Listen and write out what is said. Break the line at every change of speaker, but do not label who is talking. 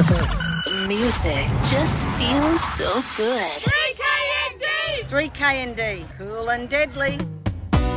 Music just feels so good.
3KND! 3KND, cool and deadly.